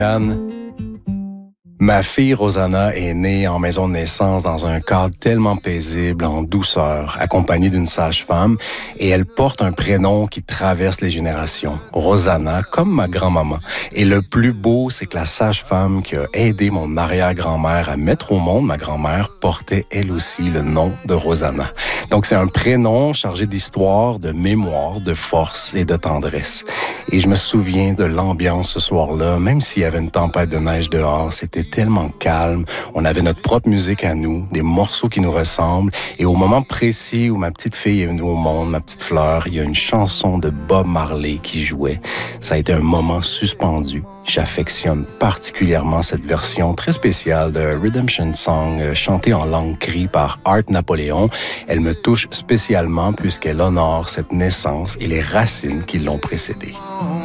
Anne, ma fille Rosanna est née en maison de naissance dans un cadre tellement paisible, en douceur, accompagnée d'une sage-femme, et elle porte un prénom qui traverse les générations. Rosanna, comme ma grand-maman. Et le plus beau, c'est que la sage-femme qui a aidé mon arrière-grand-mère à mettre au monde ma grand-mère portait elle aussi le nom de Rosanna. Donc c'est un prénom chargé d'histoire, de mémoire, de force et de tendresse. Et je me souviens de l'ambiance ce soir-là, même s'il y avait une tempête de neige dehors, c'était tellement calme. On avait notre propre musique à nous, des morceaux qui nous ressemblent. Et au moment précis où ma petite fille est venue au monde, ma petite fleur, il y a une chanson de Bob Marley qui jouait. Ça a été un moment suspendu. J'affectionne particulièrement cette version très spéciale de Redemption Song chantée en langue cri par Art Napoléon. Elle me touche spécialement puisqu'elle honore cette naissance et les racines qui l'ont précédée.